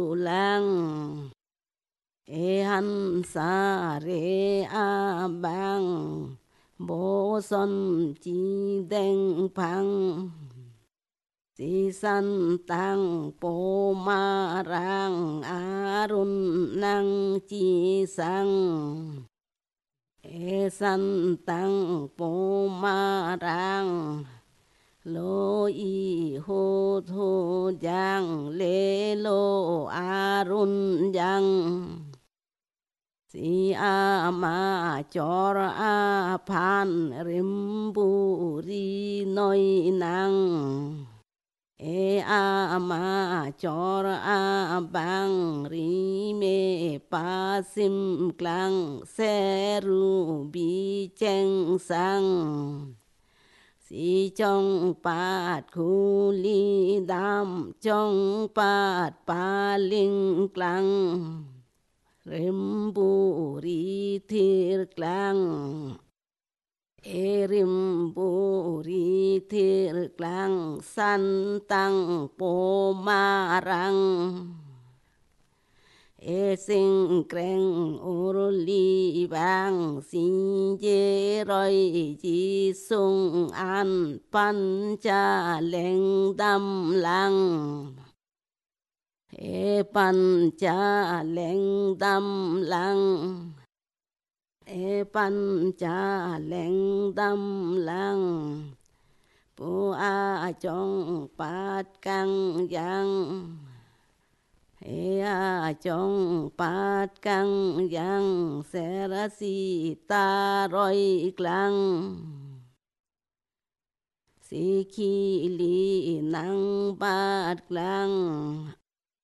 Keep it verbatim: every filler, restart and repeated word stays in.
lang e han sa re a bang bố son chi đen phang si san tăng po ma rang arun nang chi sang e san tăng po ma rang lô y hô thô giang lê lô arun giang si a ma chor a phan rim bu ri noi nang e a ma chor a bang ri me pa sim klang se ru bi cheng sang si trong pat khu li đam trong pat pa linh klang rim bu ri thir klang e rim bu ri thir klang san tăng po ma rang e sinh kreng ur li bang sin je roi ji sung an pan cha leng dam lang e pan cha leng dam lang e pan cha leng dam lang pu a chong pat kang yang e a chong pat kang yang se ra si ta roi klang si ki li nang pat klang